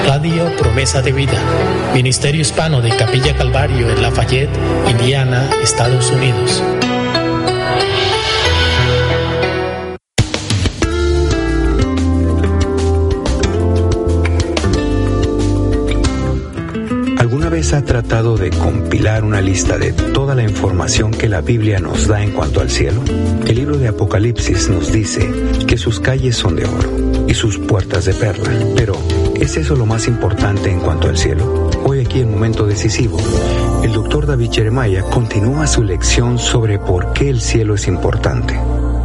Radio Promesa de Vida, Ministerio Hispano de Capilla Calvario en Lafayette, Indiana, Estados Unidos. ¿Alguna vez ha tratado de compilar una lista de toda la información que la Biblia nos da en cuanto al cielo? El libro de Apocalipsis nos dice que sus calles son de oro y sus puertas de perla. Pero, ¿es eso lo más importante en cuanto al cielo? Hoy aquí en Momento Decisivo, el Dr. David Jeremiah continúa su lección sobre por qué el cielo es importante.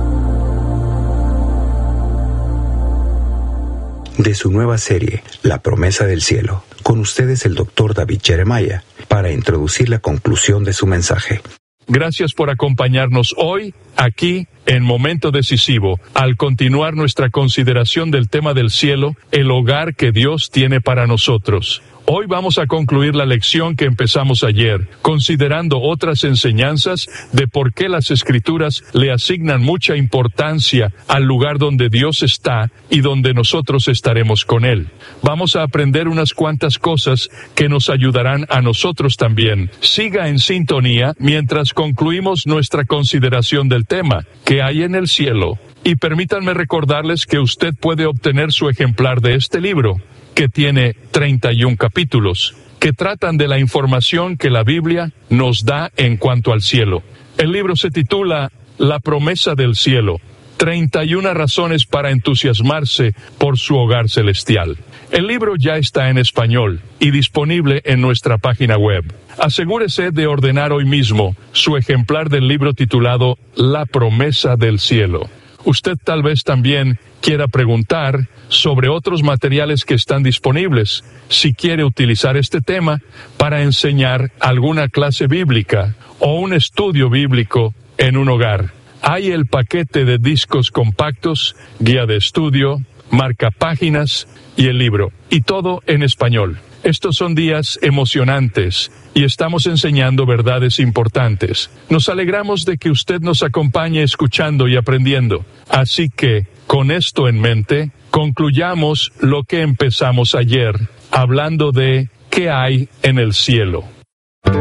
De su nueva serie, La Promesa del Cielo, con ustedes el Dr. David Jeremiah, para introducir la conclusión de su mensaje. Gracias por acompañarnos hoy, aquí, en Momento Decisivo, al continuar nuestra consideración del tema del cielo, el hogar que Dios tiene para nosotros. Hoy vamos a concluir la lección que empezamos ayer, considerando otras enseñanzas de por qué las Escrituras le asignan mucha importancia al lugar donde Dios está y donde nosotros estaremos con Él. Vamos a aprender unas cuantas cosas que nos ayudarán a nosotros también. Siga en sintonía mientras concluimos nuestra consideración del tema, que hay en el cielo. Y permítanme recordarles que usted puede obtener su ejemplar de este libro, que tiene 31 capítulos, que tratan de la información que la Biblia nos da en cuanto al cielo. El libro se titula La Promesa del Cielo, 31 razones para entusiasmarse por su hogar celestial. El libro ya está en español y disponible en nuestra página web. Asegúrese de ordenar hoy mismo su ejemplar del libro titulado La Promesa del Cielo. Usted tal vez también quiera preguntar sobre otros materiales que están disponibles, si quiere utilizar este tema para enseñar alguna clase bíblica o un estudio bíblico en un hogar. Hay el paquete de discos compactos, guía de estudio, marcapáginas y el libro, y todo en español. Estos son días emocionantes y estamos enseñando verdades importantes. Nos alegramos de que usted nos acompañe escuchando y aprendiendo. Así que, con esto en mente, concluyamos lo que empezamos ayer, hablando de qué hay en el cielo.